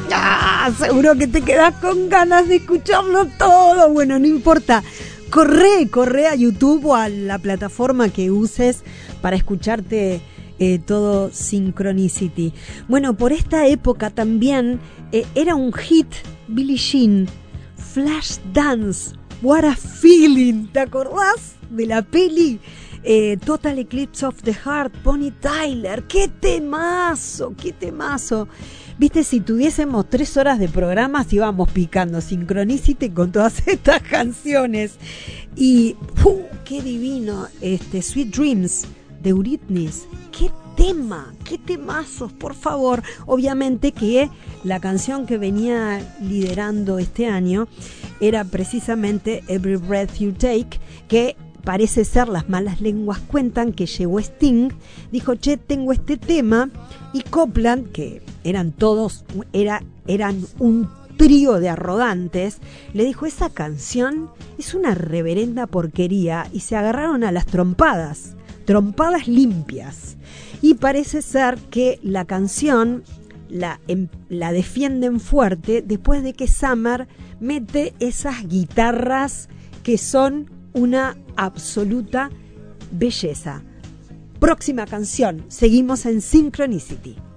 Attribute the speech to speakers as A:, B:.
A: Ah, seguro que te quedas con ganas de escucharlo todo. Bueno, no importa. Corre a YouTube o a la plataforma que uses para escucharte todo Synchronicity. Bueno, por esta época también era un hit Billie Jean, Flashdance, What a Feeling. ¿Te acordás de la peli? Total Eclipse of the Heart, Bonnie Tyler. ¡Qué temazo! ¡Qué temazo! Viste, si tuviésemos 3 horas de programas íbamos picando Synchronicity con todas estas canciones. Y qué divino, Sweet Dreams de Eurythmics. Qué tema, qué temazos, por favor. Obviamente que la canción que venía liderando este año era precisamente Every Breath You Take, que parece ser, las malas lenguas cuentan que llegó Sting, dijo, che, tengo este tema, y Copland, que eran un trío de arrogantes, le dijo, esa canción es una reverenda porquería, y se agarraron a las trompadas limpias, y parece ser que la canción la defienden fuerte después de que Summer mete esas guitarras que son una absoluta belleza. Próxima canción, seguimos en Synchronicity.